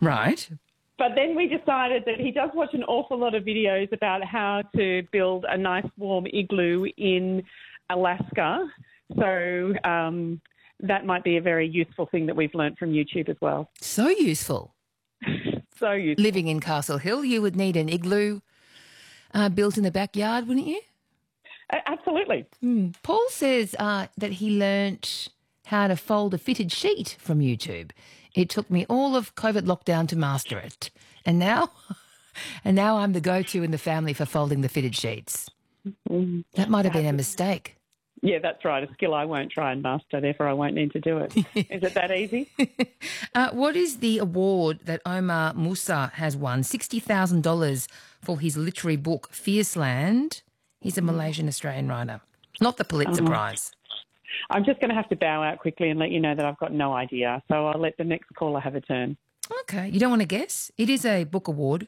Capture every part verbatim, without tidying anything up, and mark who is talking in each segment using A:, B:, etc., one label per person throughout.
A: Right.
B: But then we decided that he does watch an awful lot of videos about how to build a nice warm igloo in Alaska. So um, that might be a very useful thing that we've learnt from YouTube as well.
A: So useful.
B: So useful.
A: Living in Castle Hill, you would need an igloo uh, built in the backyard, wouldn't you?
B: Uh, absolutely.
A: Mm. Paul says uh, that he learnt how to fold a fitted sheet from YouTube. It took me all of COVID lockdown to master it. And now and now I'm the go-to in the family for folding the fitted sheets. Mm. That might have been a mistake.
B: Yeah, that's right. A skill I won't try and master, therefore I won't need to do it. Is it that easy?
A: uh, what is the award that Omar Musa has won? sixty thousand dollars for his literary book, Fierceland. He's a Malaysian-Australian writer. Not the Pulitzer
B: uh-huh.
A: Prize.
B: I'm just going to have to bow out quickly and let you know that I've got no idea. So I'll let the next caller have a turn.
A: Okay. You don't want to guess? It is a book award.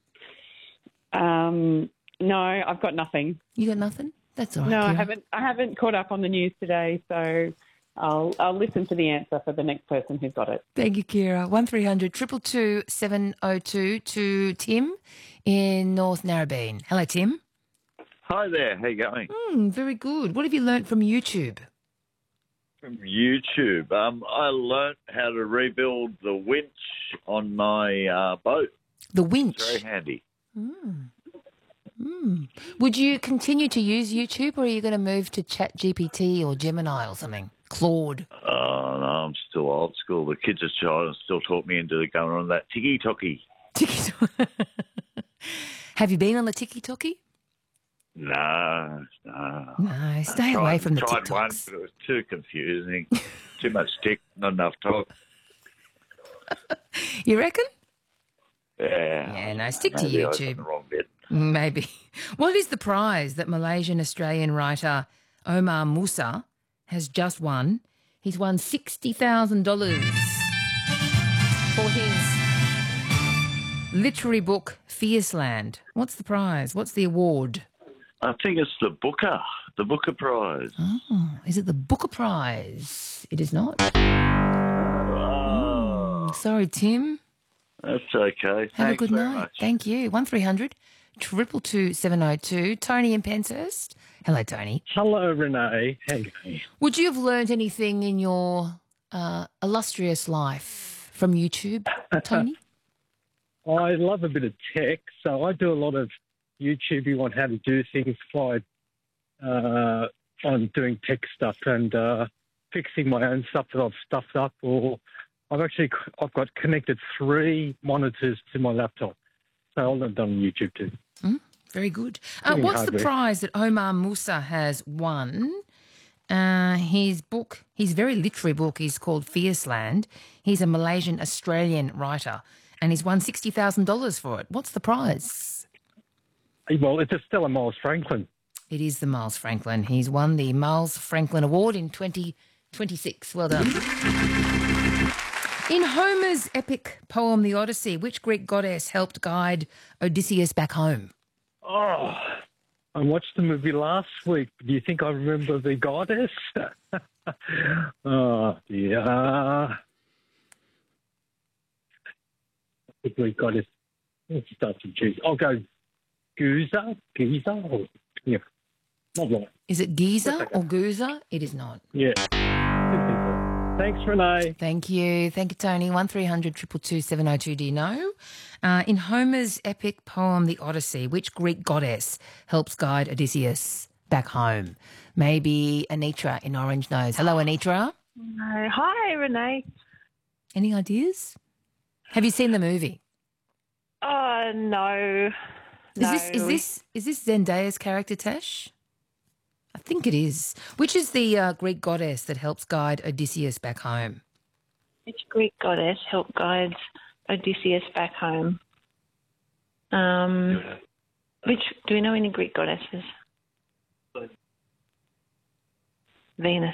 B: Um, no, I've got nothing.
A: You got nothing? That's all right.
B: No,
A: Kira.
B: I haven't. I haven't caught up on the news today, so I'll I'll listen to the answer for the next person who's got it.
A: Thank you, Kira. One three hundred two two two seven oh two to Tim in North Narrabeen. Hello, Tim.
C: Hi there. How you going?
A: Mm, very good. What have you learnt from YouTube?
C: From YouTube, um, I learnt how to rebuild the winch on my uh, boat.
A: The winch.
C: It's very handy.
A: Mm. Mm. Would you continue to use YouTube, or are you going to move to ChatGPT or Gemini or something? Claude?
C: Oh, no, I'm still old school. The kids are trying still talk me into going on that tiki-toki.
A: Tiki-toki. Have you been on the tiki-toki?
C: No, no.
A: No, stay
C: I
A: away
C: tried,
A: from the
C: tried
A: TikToks.
C: one, but it was too confusing. Too much tick, not enough talk.
A: You reckon?
C: Yeah.
A: Yeah, no, stick to
C: Maybe I was on
A: YouTube.
C: the wrong bit.
A: Maybe. What is the prize that Malaysian-Australian writer Omar Musa has just won? He's won sixty thousand dollars for his literary book, Fierceland. What's the prize? What's the award?
C: I think it's the Booker, the Booker Prize.
A: Oh, is it the Booker Prize? It is not.
C: Oh,
A: Mm, sorry, Tim.
C: That's okay.
A: Have
C: Thanks
A: a good
C: very
A: night.
C: much.
A: Thank you. one three hundred two two two seven oh two. Tony in Penshurst. Hello, Tony.
D: Hello, Renee. How you going?
A: Would you have learned anything in your uh, illustrious life from YouTube, Tony?
D: I love a bit of tech, so I do a lot of YouTubing on how to do things like uh, on doing tech stuff and uh, fixing my own stuff that I've stuffed up, or I've actually I've got connected three monitors to my laptop, so all I've done on YouTube too.
A: Mm, very good. Uh,
D: Doing
A: what's the
D: hardware.
A: prize that Omar Musa has won? Uh, his book, his very literary book, is called Fierceland. He's a Malaysian-Australian writer, and he's won sixty thousand dollars for it. What's the prize?
D: Well, it's a Stella Miles Franklin.
A: It is the Miles Franklin. He's won the Miles Franklin Award in twenty twenty-six. Well done. In Homer's epic poem, The Odyssey, which Greek goddess helped guide Odysseus back home?
D: Oh, I watched the movie last week. Do you think I remember the goddess? Oh, yeah. The Greek goddess. Let's start with G. I'll go Guza, Giza, or yeah, not right.
A: Is it Giza or Guza? It is not.
D: Yeah. Thanks, Renee.
A: Thank you. Thank you, Tony. one three hundred two two two seven oh two. Do you know? Uh, in Homer's epic poem, The Odyssey, which Greek goddess helps guide Odysseus back home? Maybe Anitra in Orange Nose. Hello, Anitra.
E: No. Hi, Renee.
A: Any ideas? Have you seen the movie?
E: Oh, no.
A: Is
E: no.
A: this is this is this Zendaya's character, Tash? I think it is. Which is the uh, Greek goddess that helps guide Odysseus back home?
E: Which Greek goddess helped guide Odysseus back home? Um, which do we know any Greek goddesses? Venus.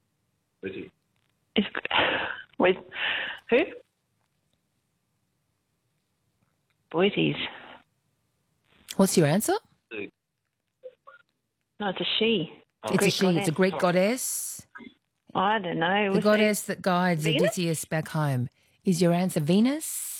E: Is with who? Boetes.
A: What's your answer?
E: No, it's a she.
A: It's
E: Greek
A: a she.
E: goddess.
A: It's a Greek goddess.
E: I don't know.
A: The
E: Was
A: goddess that guides
E: Venus?
A: Odysseus back home. Is your answer Venus?